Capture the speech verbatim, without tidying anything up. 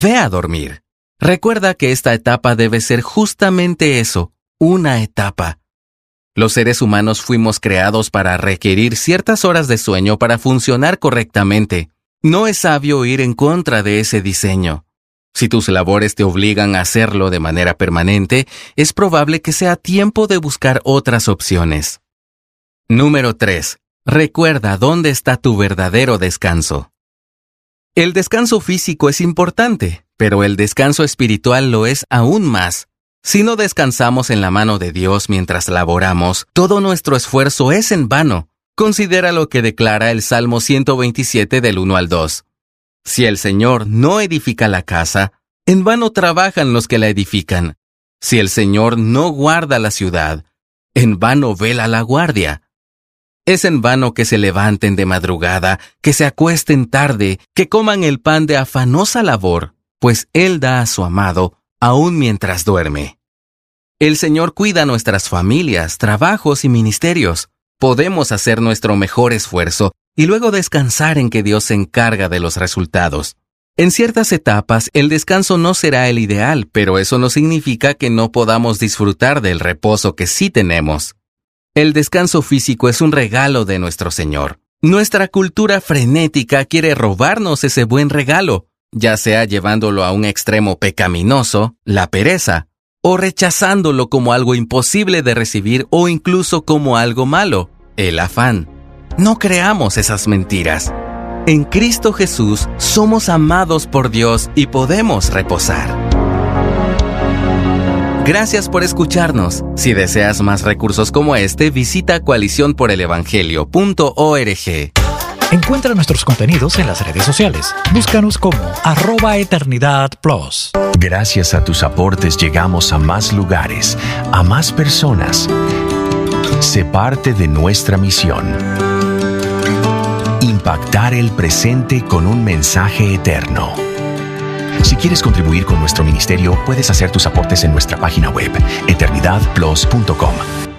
ve a dormir. Recuerda que esta etapa debe ser justamente eso, una etapa. Los seres humanos fuimos creados para requerir ciertas horas de sueño para funcionar correctamente. No es sabio ir en contra de ese diseño. Si tus labores te obligan a hacerlo de manera permanente, es probable que sea tiempo de buscar otras opciones. Número tres. Recuerda dónde está tu verdadero descanso. El descanso físico es importante, pero el descanso espiritual lo es aún más. Si no descansamos en la mano de Dios mientras laboramos, todo nuestro esfuerzo es en vano. Considera lo que declara el Salmo ciento veintisiete del uno al dos. Si el Señor no edifica la casa, en vano trabajan los que la edifican. Si el Señor no guarda la ciudad, en vano vela la guardia. Es en vano que se levanten de madrugada, que se acuesten tarde, que coman el pan de afanosa labor, pues Él da a su amado, aún mientras duerme. El Señor cuida nuestras familias, trabajos y ministerios. Podemos hacer nuestro mejor esfuerzo y luego descansar en que Dios se encarga de los resultados. En ciertas etapas, el descanso no será el ideal, pero eso no significa que no podamos disfrutar del reposo que sí tenemos. El descanso físico es un regalo de nuestro Señor. Nuestra cultura frenética quiere robarnos ese buen regalo, ya sea llevándolo a un extremo pecaminoso, la pereza, o rechazándolo como algo imposible de recibir o incluso como algo malo, el afán. No creamos esas mentiras. En Cristo Jesús somos amados por Dios y podemos reposar. Gracias por escucharnos. Si deseas más recursos como este, visita coalición por el evangelio punto org. Encuentra nuestros contenidos en las redes sociales. Búscanos como arroba eternidad plus. Gracias a tus aportes llegamos a más lugares, a más personas. Sé parte de nuestra misión. Impactar el presente con un mensaje eterno. Si quieres contribuir con nuestro ministerio, puedes hacer tus aportes en nuestra página web, eternidad plus punto com.